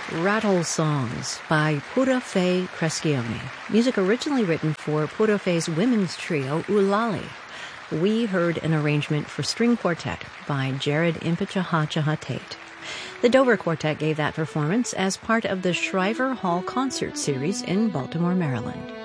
Rattle Songs by Pura Fé Crescione. Music originally written for Pura Fé's women's trio, Ulali. We heard an arrangement for string quartet by Jared Impichahachaha Tate. The Dover Quartet gave that performance as part of the Shriver Hall Concert Series in Baltimore, Maryland.